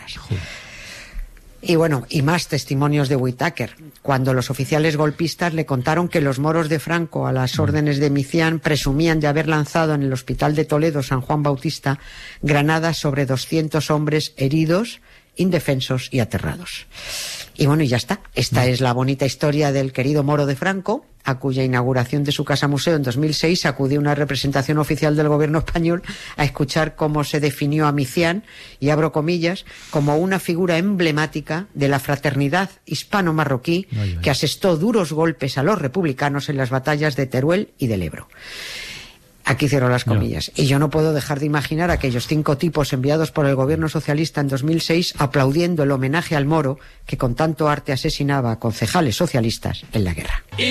horas. Y bueno, y más testimonios de Whitaker, cuando los oficiales golpistas le contaron que los moros de Franco, a las órdenes de Micián, presumían de haber lanzado en el hospital de Toledo, San Juan Bautista, granadas sobre 200 hombres heridos, indefensos y aterrados. Y bueno, y ya está. Esta es la bonita historia del querido moro de Franco, a cuya inauguración de su casa museo en 2006 acudió una representación oficial del gobierno español a escuchar cómo se definió a Micián, y abro comillas, como una figura emblemática de la fraternidad hispano-marroquí que asestó duros golpes a los republicanos en las batallas de Teruel y del Ebro. Aquí cierro las comillas. Y yo no puedo dejar de imaginar a aquellos 5 tipos enviados por el gobierno socialista en 2006 aplaudiendo el homenaje al moro que con tanto arte asesinaba a concejales socialistas en la guerra.